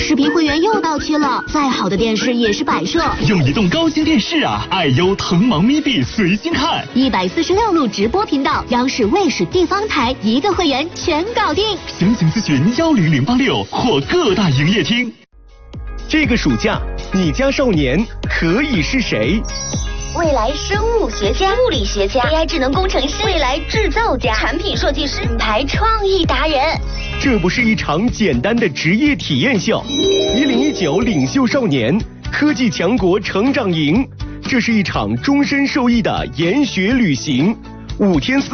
视频会员又到期了，再好的电视也是摆设。 用移动高清电视啊，爱优腾芒咪币随心看 ，146路直播频道，央视、卫视、地方台一个会员全搞定。 详情咨询10086或各大营业厅。 这个暑假，你家少年可以是谁？ 未来生物学家、物理学家、AI 智能工程师、未来制造家、产品设计师、品牌创意达人。 这不是一场简单的职业体验秀，1019领袖少年科技强国成长营，这是一场终身受益的研学旅行，5天4